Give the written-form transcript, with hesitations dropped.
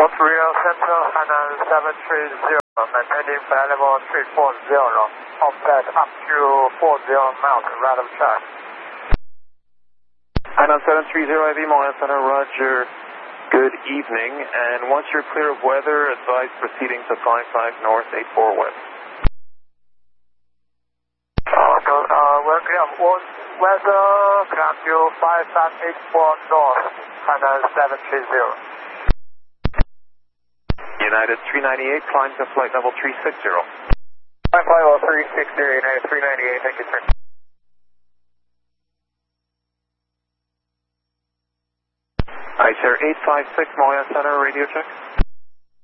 Rio Central, Hainan 730, maintaining flight level 340, offset up to 40 miles, right of track. Hainan 730 AV, Montreal Center, roger. Good evening, and once you're clear of weather, advise proceeding to 55 north, 84 west. We're clear of weather, climb to 5584 north, Hainan 730. United 398, climb to flight level 360. Flight level 360, United 398, thank you, sir. Icer 856, Montreal Center, radio check.